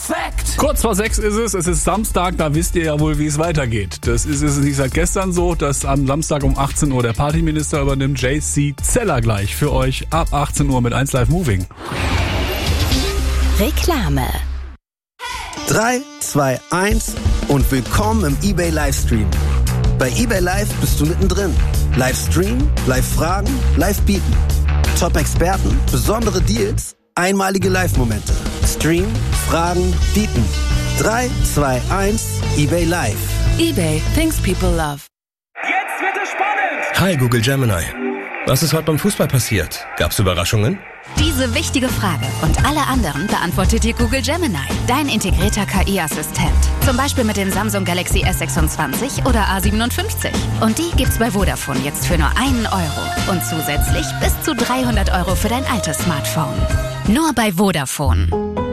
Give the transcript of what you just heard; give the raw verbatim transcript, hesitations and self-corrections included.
Fact! Kurz vor sechs ist es, es ist Samstag, da wisst ihr ja wohl, wie es weitergeht. Das ist es nicht seit gestern so, dass am Samstag um achtzehn Uhr der Partyminister übernimmt. J C Zeller gleich für euch ab achtzehn Uhr mit eins Live Moving. Reklame. drei, zwei, eins und willkommen im eBay Livestream. Bei eBay Live bist du mittendrin. Live streamen, live fragen, live bieten. Top-Experten, besondere Deals, einmalige Live-Momente. Stream, fragen, bieten. drei, zwei, eins, eBay Live. eBay, things people love. Jetzt wird es spannend! Hi Google Gemini. Was ist heute beim Fußball passiert? Gab's Überraschungen? Diese wichtige Frage und alle anderen beantwortet dir Google Gemini, dein integrierter K I-Assistent. Zum Beispiel mit den Samsung Galaxy S sechsundzwanzig oder A siebenundfünfzig. Und die gibt's bei Vodafone jetzt für nur einen Euro. Und zusätzlich bis zu dreihundert Euro für dein altes Smartphone. Nur bei Vodafone.